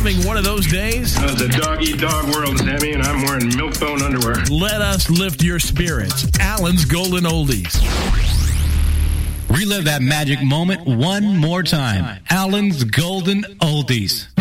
having one of those days? It's a dog-eat-dog world, Sammy, and I'm wearing milk-bone underwear. Let us lift your spirits. Alan's Golden Oldies. Relive that magic moment one more time. Alan's Golden Oldies.